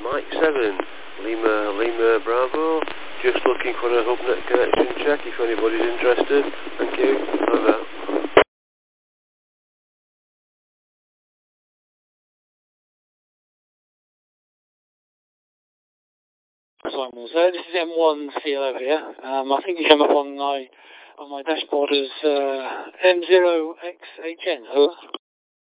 Mike 7, Lima Bravo, just looking for a hubnet connection check if anybody's interested. Thank you. Over. Simon, so this is M1 CLO here. I think you came up on my dashboard as M0XHN. Over.